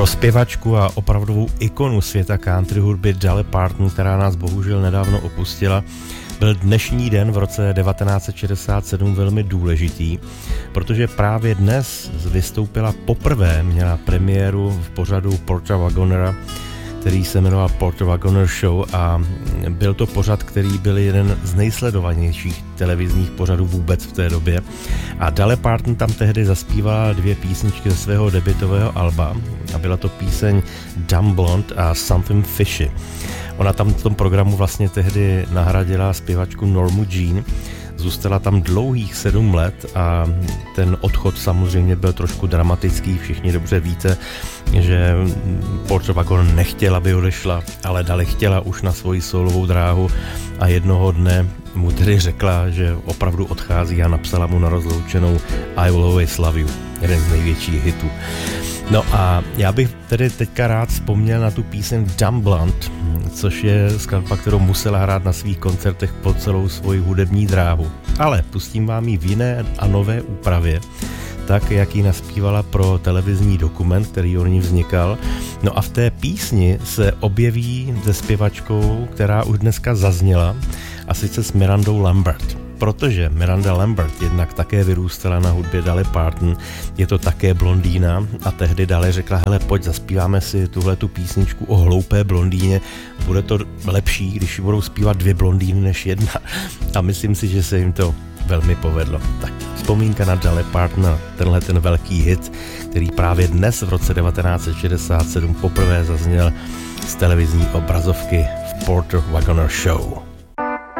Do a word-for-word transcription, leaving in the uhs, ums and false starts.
Pro zpěvačku a opravdovou ikonu světa country hudby Dolly Parton, která nás bohužel nedávno opustila, byl dnešní den v roce devatenáct set šedesát sedm velmi důležitý, protože právě dnes vystoupila poprvé, měla premiéru v pořadu Portra Wagonera, který se jmenoval Porter Wagoner Show, a byl to pořad, který byl jeden z nejsledovanějších televizních pořadů vůbec v té době. A Dolly Parton tam tehdy zaspívala dvě písničky ze svého debutového alba a byla to píseň Dumb Blonde a Something Fishy. Ona tam v tom programu vlastně tehdy nahradila zpěvačku Normu Jean. Zůstala tam dlouhých sedm let a ten odchod samozřejmě byl trošku dramatický. Všichni dobře víte, že Porter Wagoner nechtěla, aby odešla, ale Dolly chtěla už na svoji solovou dráhu a jednoho dne mu tedy řekla, že opravdu odchází, a napsala mu na rozloučenou I Will Always Love You, jeden z největších hitů. No a já bych tedy teďka rád vzpomněl na tu píseň Dumb Blonde, což je skladba, kterou musela hrát na svých koncertech po celou svoji hudební dráhu. Ale pustím vám ji v jiné a nové úpravě, tak, jak ji naspívala pro televizní dokument, který o ní vznikal. No a v té písni se objeví se zpěvačkou, která už dneska zazněla, a sice s Mirandou Lambert. Protože Miranda Lambert jednak také vyrůstala na hudbě Dolly Parton, je to také blondýna, a tehdy Dolly řekla, hele, pojď, zaspíváme si tuhletu písničku o hloupé blondýně, bude to lepší, když budou zpívat dvě blondýny než jedna, a myslím si, že se jim to velmi povedlo. Tak vzpomínka na Dolly Parton a tenhle ten velký hit, který právě dnes v roce devatenáct set šedesát sedm poprvé zazněl z televizní obrazovky v Porter Wagoner Show.